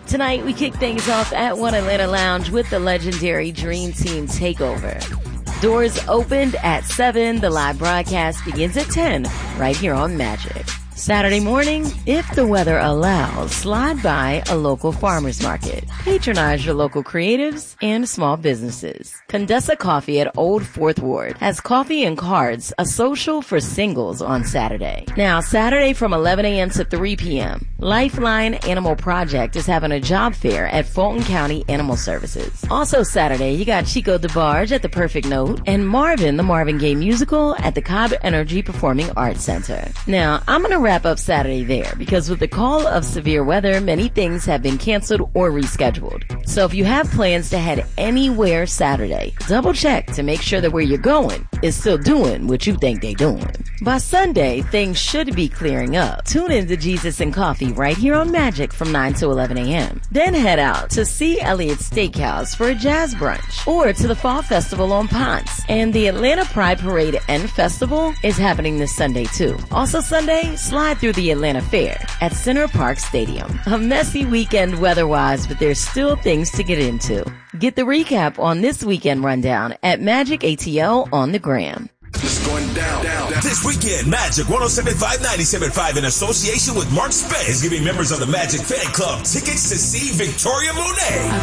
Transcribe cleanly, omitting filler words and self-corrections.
Tonight, we kick things off at One Atlanta Lounge with the legendary Dream Team Takeover. Doors opened at 7. The live broadcast begins at 10 right here on Magic. Saturday morning, if the weather allows, slide by a local farmer's market. Patronize your local creatives and small businesses. Condessa Coffee at Old 4th Ward has coffee and cards, a social for singles on Saturday. Now, Saturday from 11 a.m. to 3 p.m., Lifeline Animal Project is having a job fair at Fulton County Animal Services. Also Saturday, you got Chico DeBarge at the Perfect Note and Marvin, the Marvin Gaye Musical at the Cobb Energy Performing Arts Center. Now, I'm going to wrap up Saturday there because with the call of severe weather, many things have been canceled or rescheduled. So if you have plans to head anywhere Saturday, double check to make sure that where you're going is still doing what you think they're doing. By Sunday, things should be clearing up. Tune in to Jesus and Coffee right here on Magic from 9 to 11 a.m. Then head out to C. Elliott Steakhouse for a jazz brunch or to the Fall Festival on Ponce. And the Atlanta Pride Parade and Festival is happening this Sunday too. Also Sunday, slide through the Atlanta Fair at Center Park Stadium. A messy weekend weather-wise, but there's still things to get into. Get the recap on this weekend rundown at Magic ATL on the gram. It's going down. This weekend, Magic 107.5, 97.5 in association with Mark Spence is giving members of the Magic Fan Club tickets to see Victoria Monet.